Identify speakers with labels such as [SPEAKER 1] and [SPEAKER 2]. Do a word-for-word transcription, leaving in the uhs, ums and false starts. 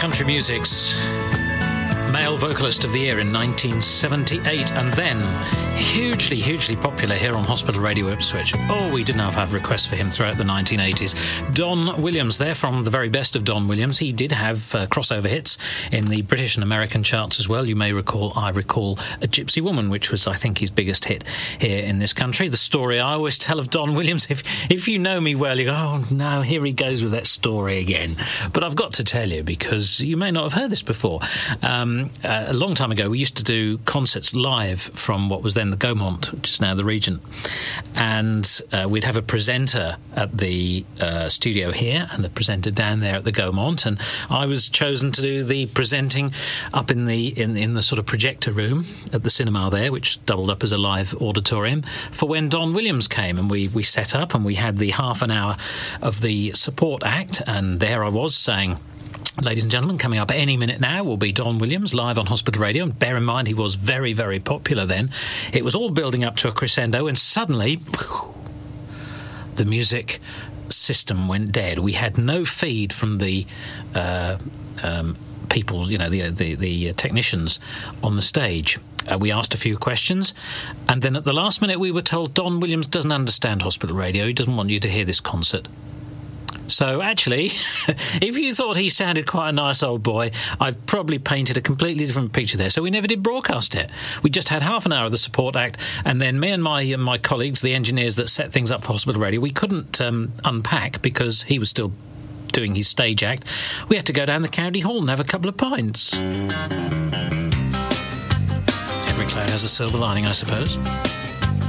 [SPEAKER 1] Country music's male vocalist of the year in nineteen seventy-eight, and then hugely, hugely popular here on Hospital Radio Ipswich. Oh, we did not have requests for him throughout the nineteen eighties. Don Williams, there from the very best of Don Williams. He did have uh, crossover hits in the British and American charts as well. You may recall, I recall, A Gypsy Woman, which was, I think, his biggest hit here in this country. The story I always tell of Don Williams, if if you know me well, you go, oh, no, here he goes with that story again. But I've got to tell you, because you may not have heard this before. Um, uh, a long time ago, we used to do concerts live from what was then the Gaumont, which is now the Regent. And uh, we'd have a presenter at the uh, studio here and a presenter down there at the Gaumont. And I was chosen to do the presenting up in the in, in the sort of projector room at the cinema there, which doubled up as a live auditorium, for when Don Williams came. And we, we set up and we had the half an hour of the support act. And there I was saying, ladies and gentlemen, coming up any minute now will be Don Williams live on Hospital Radio. And bear in mind, he was very, very popular then. It was all building up to a crescendo, and suddenly the music system went dead. We had no feed from the uh, um, people, you know, the the, the technicians on the stage. Uh, we asked a few questions, and then at the last minute we were told Don Williams doesn't understand Hospital Radio. He doesn't want you to hear this concert. So actually, if you thought he sounded quite a nice old boy, I've probably painted a completely different picture there. So we never did broadcast it. We just had half an hour of the support act, and then me and my and my colleagues, the engineers that set things up for Hospital Radio, we couldn't um, unpack because he was still doing his stage act. We had to go down the county hall and have a couple of pints. Every cloud has a silver lining, I suppose.